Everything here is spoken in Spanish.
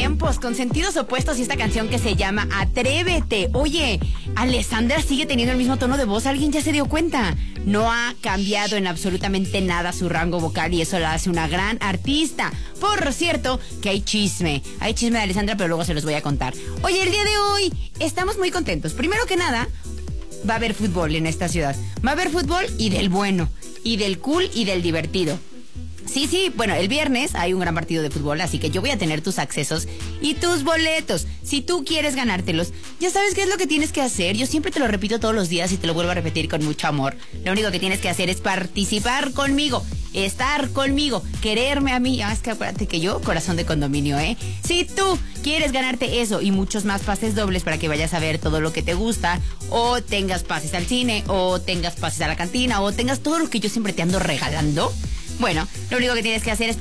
tiempos, con sentidos opuestos y esta canción que se llama Atrévete. Oye, Alessandra sigue teniendo el mismo tono de voz, ¿alguien ya se dio cuenta? No ha cambiado en absolutamente nada su rango vocal y eso la hace una gran artista. Por cierto, que hay chisme de Alessandra, pero luego se los voy a contar. Oye, el día de hoy estamos muy contentos. Primero que nada, va a haber fútbol en esta ciudad. Va a haber fútbol y del bueno, y del cool y del divertido. Sí, bueno, el viernes hay un gran partido de fútbol, así que yo voy a tener tus accesos y tus boletos. Si tú quieres ganártelos, ya sabes qué es lo que tienes que hacer. Yo siempre te lo repito todos los días y te lo vuelvo a repetir con mucho amor. Lo único que tienes que hacer es participar conmigo, estar conmigo, quererme a mí. Es que acuérdate que yo, corazón de condominio, ¿eh? Si tú quieres ganarte eso y muchos más pases dobles para que vayas a ver todo lo que te gusta, o tengas pases al cine, o tengas pases a la cantina, o tengas todo lo que yo siempre te ando regalando, bueno, lo único que tienes que hacer es